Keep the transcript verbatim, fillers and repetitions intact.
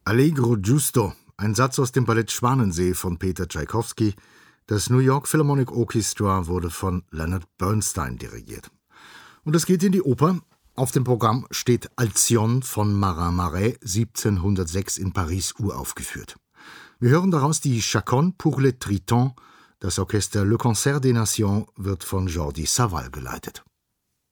Allegro giusto, ein Satz aus dem Ballett Schwanensee von Peter Tschaikowski. Das New York Philharmonic Orchestra wurde von Leonard Bernstein dirigiert. Und es geht in die Oper. Auf dem Programm steht Alcyon von Marin Marais, siebzehnhundertsechs in Paris uraufgeführt. Wir hören daraus die Chaconne pour les Tritons. Das Orchester Le Concert des Nations wird von Jordi Savall geleitet.